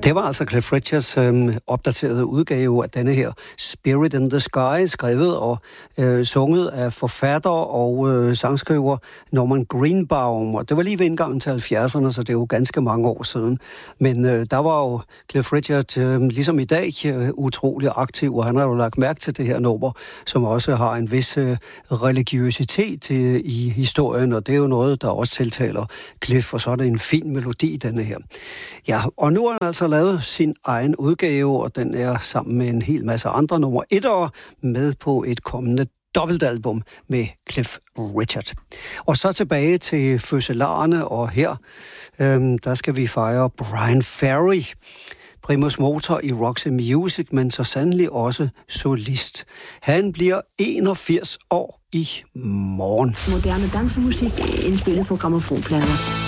Det var altså Cliff Richards opdaterede udgave af denne her Spirit in the Sky, skrevet og sunget af forfatter og sangskriver Norman Greenbaum. Og det var lige ved indgangen til 70'erne, så det er jo ganske mange år siden. Men der var jo Cliff Richard, ligesom i dag, utrolig aktiv, og han har jo lagt mærke til det her nummer, som også har en vis religiøsitet i historien, og det er jo noget, der også tiltaler Cliff, og så er det en fin melodi, denne her. Ja, og nu har han altså lavet sin egen udgave, og den er sammen med en hel masse andre nummer 1'ere med på et kommende dobbeltalbum med Cliff Richard. Og så tilbage til fødselarerne, og her der skal vi fejre Bryan Ferry, primus motor i Roxy Music, men så sandelig også solist. Han bliver 81 år i morgen. Moderne dansemusik indspillet på grammofonplader.